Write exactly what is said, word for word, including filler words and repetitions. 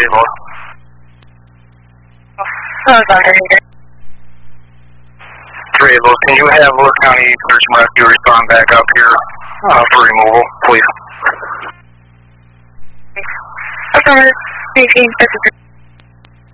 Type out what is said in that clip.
three of those. Oh, sorry. Three of those. Can you have Lewis County Search and Rescue respond back up here uh, for removal, please? Affirmative. Speaking. This is